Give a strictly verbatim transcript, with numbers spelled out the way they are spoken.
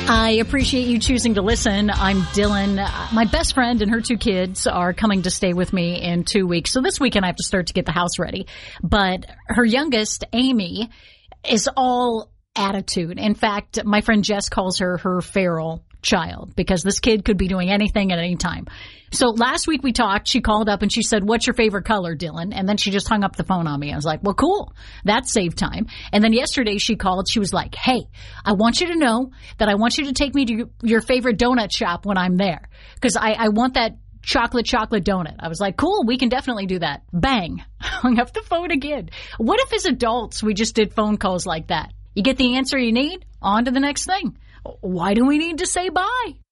I appreciate you choosing to listen. I'm Dylan. My best friend and her two kids are coming to stay with me in two weeks. So this weekend I have to start to get the house ready. But her youngest, Amy, is all attitude. In fact, my friend Jess calls her her feral child because this kid could be doing anything at any time. So last week we talked, she called up and she said, "What's your favorite color, Dylan?" And then she just hung up the phone on me. I was like, well, cool. That saved time. And then yesterday she called. She was like, "Hey, I want you to know that I want you to take me to your favorite donut shop when I'm there because I, I want that chocolate chocolate donut." I was like, cool, we can definitely do that. Bang. Hung up the phone again. What if as adults we just did phone calls like that? You get the answer you need, on to the next thing. Why do we need to say bye?